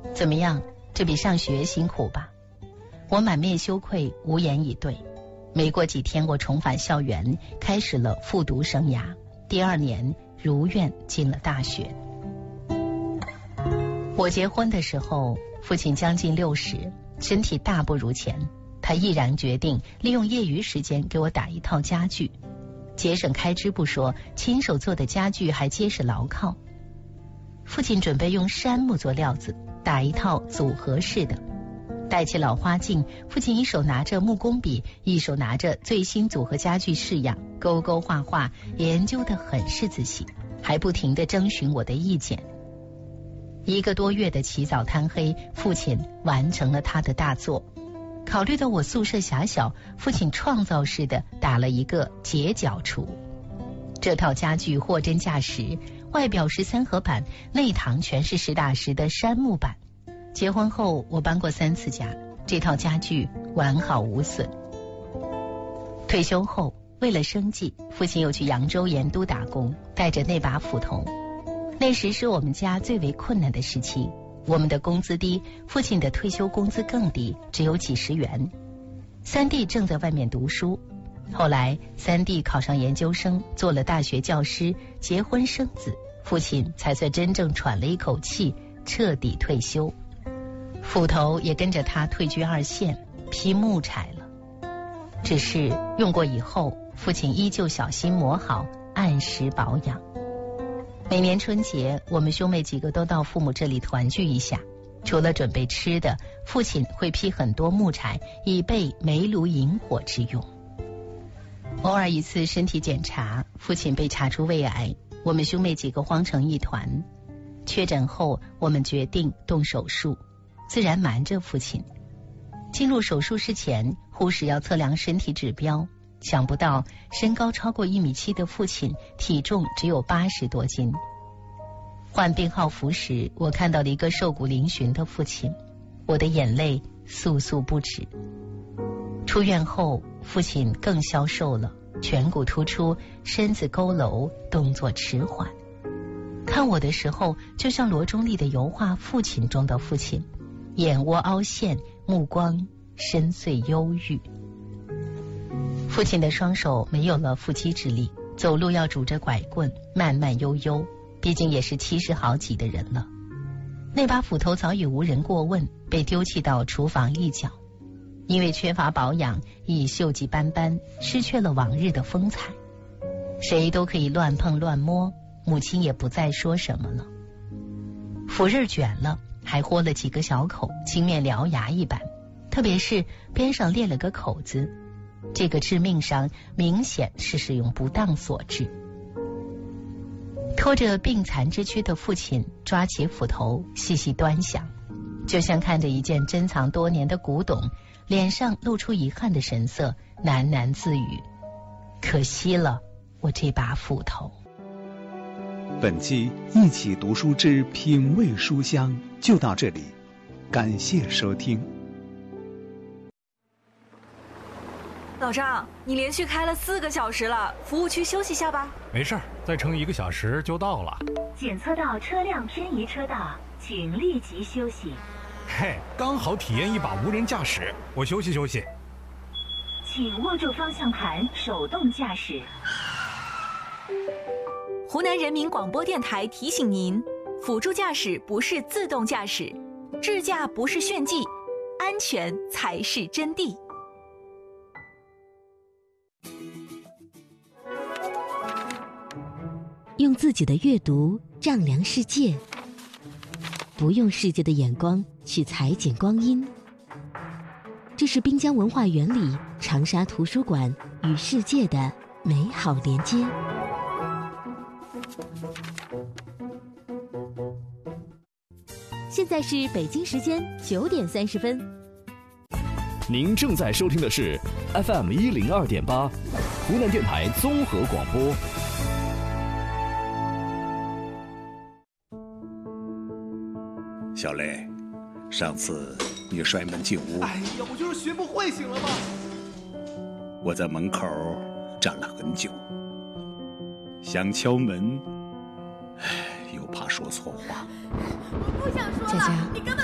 怎么样？这比上学辛苦吧？我满面羞愧，无言以对。没过几天，我重返校园，开始了复读生涯。第2年如愿进了大学。我结婚的时候，父亲将近60，身体大不如前。他毅然决定利用业余时间给我打一套家具，节省开支不说，亲手做的家具还结实牢靠。父亲准备用杉木做料子，打一套组合式的。戴起老花镜，父亲一手拿着木工笔，一手拿着最新组合家具式样，勾勾画画，研究得很是仔细，还不停地征询我的意见。1个多月的起早贪黑，父亲完成了他的大作。考虑到我宿舍狭小，父亲创造式的打了一个截角橱。这套家具货真价实，外表是3合板，内堂全是实打实的杉木板。结婚后我搬过3次家，这套家具完好无损。退休后，为了生计，父亲又去扬州盐都打工，带着那把斧头。那时是我们家最为困难的时期，我们的工资低，父亲的退休工资更低，只有几十元。3弟正在外面读书，后来3弟考上研究生，做了大学教师，结婚生子，父亲才算真正喘了一口气，彻底退休。斧头也跟着他退居2线，劈木柴了。只是用过以后，父亲依旧小心磨好，按时保养。每年春节，我们兄妹几个都到父母这里团聚一下。除了准备吃的，父亲会劈很多木柴，以备煤炉引火之用。偶尔一次身体检查，父亲被查出胃癌，我们兄妹几个慌成一团。确诊后，我们决定动手术，自然瞒着父亲。进入手术室前，护士要测量身体指标，想不到身高超过1.7米的父亲，体重只有80多斤。换病号服时，我看到了一个瘦骨嶙峋的父亲，我的眼泪簌簌不止。出院后，父亲更消瘦了，颧骨突出，身子佝偻，动作迟缓。看我的时候，就像罗中立的油画《父亲》中的父亲，眼窝凹陷，目光深邃忧郁。父亲的双手没有了腹肌之力，走路要拄着拐棍，慢慢悠悠，毕竟也是70好几的人了。那把斧头早已无人过问，被丢弃到厨房一角。因为缺乏保养，已锈迹斑斑，失去了往日的风采。谁都可以乱碰乱摸，母亲也不再说什么了。斧刃卷了，还豁了几个小口，青面獠牙一般，特别是边上裂了个口子，这个致命伤明显是使用不当所致。拖着病残之躯的父亲抓起斧头细细端详，就像看着一件珍藏多年的古董，脸上露出遗憾的神色，喃喃自语：可惜了我这把斧头。 本期一起读书之品味书香就到这里，感谢收听。 老张，你连续开了4个小时了，服务区休息下吧。 没事儿，再撑1个小时就到了。 检测到车辆偏移车道，请立即休息。 嘿，刚好体验一把无人驾驶，我休息休息。 请握住方向盘，手动驾驶。 湖南人民广播电台提醒您：辅助驾驶不是自动驾驶，智驾不是炫技，安全才是真谛。 用自己的阅读丈量世界，不用世界的眼光去裁剪光阴。这是滨江文化园里长沙图书馆与世界的美好连接。现在是北京时间9点30分。 您正在收听的是 FM 102.8，湖南电台综合广播。 小雷，上次你摔门进屋， 哎呀，我就是学不会，行了吗？ 我在门口站了很久，想敲门，又怕说错话。 我不想说了， 佳佳， 你根本